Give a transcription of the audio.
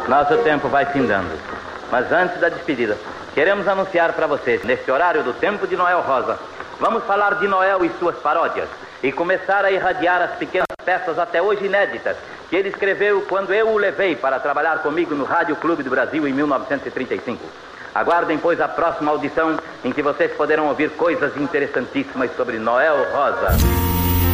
Nosso tempo vai findando. Mas antes da despedida, queremos anunciar para vocês, neste horário do Tempo de Noel Rosa, vamos falar de Noel e suas paródias e começar a irradiar as pequenas peças até hoje inéditas que ele escreveu quando eu o levei para trabalhar comigo no Rádio Clube do Brasil em 1935. Aguardem, pois, a próxima audição em que vocês poderão ouvir coisas interessantíssimas sobre Noel Rosa.